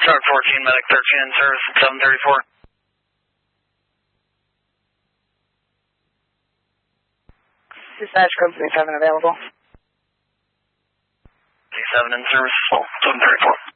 Truck 14, Medic 13 in service at 734. Dispatch code 37 available. 37 in service, 734.